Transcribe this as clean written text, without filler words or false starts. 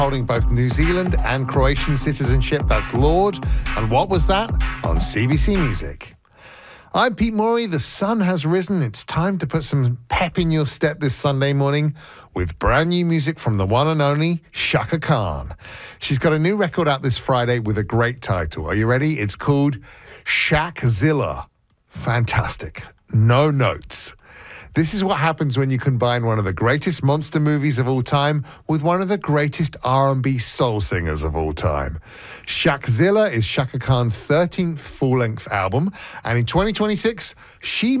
holding both New Zealand and Croatian citizenship. That's Lorde. And what was that? On CBC Music. I'm Pete Morey. The sun has risen. It's time to put some pep in your step this Sunday morning with brand new music from the one and only Chaka Khan. She's got a new record out this Friday with a great title. Are you ready? It's called Shakzilla. Fantastic. No notes. This is what happens when you combine one of the greatest monster movies of all time with one of the greatest R&B soul singers of all time. Shakzilla is Chaka Khan's 13th full-length album, and in 2026, she